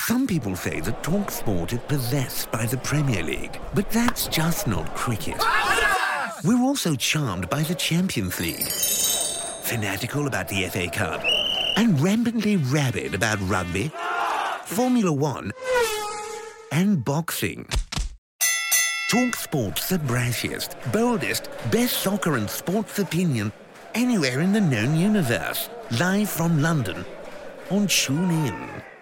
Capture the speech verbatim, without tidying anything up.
Some people say that TalkSport is possessed by the Premier League, but that's just not cricket. We're also charmed by the Champions League, fanatical about the F A Cup, and rampantly rabid about rugby, Formula One, and boxing. TalkSport's the brashiest, boldest, best soccer and sports opinion anywhere in the known universe. Live from London on TuneIn.